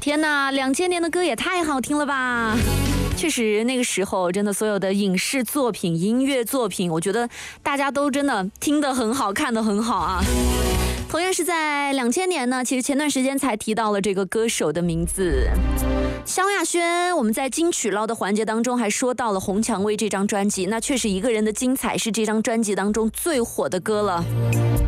天哪，2000年的歌也太好听了吧！确实，那个时候真的所有的影视作品、音乐作品，我觉得大家都真的听得很好，看得很好啊。同样是在2000年呢，其实前段时间才提到了这个歌手的名字，萧亚轩。我们在金曲捞的环节当中还说到了《红蔷薇》这张专辑，那确实一个人的精彩是这张专辑当中最火的歌了。